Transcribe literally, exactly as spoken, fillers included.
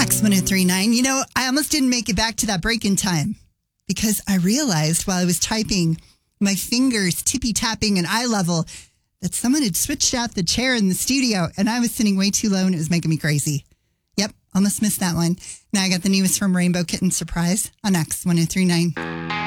X one oh three point nine. You know, I almost didn't make it back to that break in time because I realized while I was typing, my fingers tippy-tapping at eye level, that someone had switched out the chair in the studio and I was sitting way too low and it was making me crazy. Yep, almost missed that one. Now I got the newest from Rainbow Kitten Surprise on X one oh three point nine.